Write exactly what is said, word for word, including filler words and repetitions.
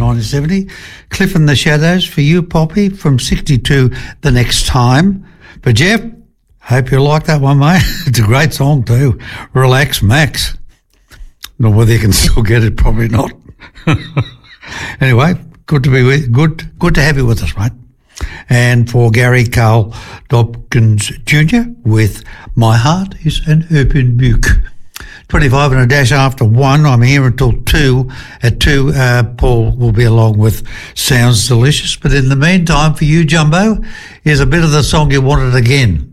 nineteen seventy. Cliff and the Shadows for you, Poppy, from sixty-two, The Next Time. But Jeff, hope you like that one, mate. It's a great song too. Relax Max. Not whether you can still get it, probably not. Anyway, good to be with, good, good to have you with us, mate. And for Gary Carl Dobkins Junior with My Heart is an Open Book. twenty-five and a dash after one. I'm here until two. At two, uh, Paul will be along with Sounds Delicious. But in the meantime, for you, Jumbo, here's a bit of the song you wanted again.